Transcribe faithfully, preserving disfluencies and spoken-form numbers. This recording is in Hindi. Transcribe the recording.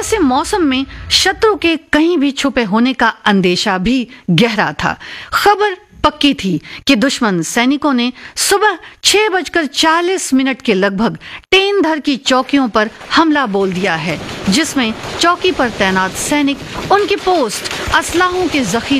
ऐसे मौसम में शत्रु के कहीं भी छुपे होने का अंदेशा भी गहरा था। खबर पक्की थी कि दुश्मन सैनिकों ने सुबह छह बजकर चालीस मिनट के लगभग टेनधर की चौकियों पर हमला बोल दिया है, जिसमें चौकी पर तैनात सैनिक उनकी पोस्ट, असलाहों के जखीरे